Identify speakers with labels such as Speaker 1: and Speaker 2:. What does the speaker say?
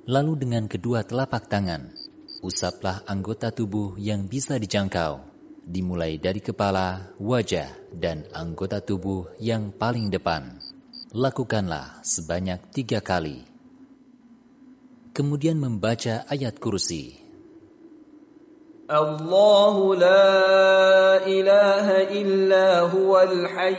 Speaker 1: Lalu dengan kedua telapak tangan, usaplah anggota tubuh yang bisa dijangkau, dimulai dari kepala, wajah, dan anggota tubuh yang paling depan. Lakukanlah sebanyak 3 kali. Kemudian membaca ayat kursi.
Speaker 2: Allahu la ilaha illa huwal hayy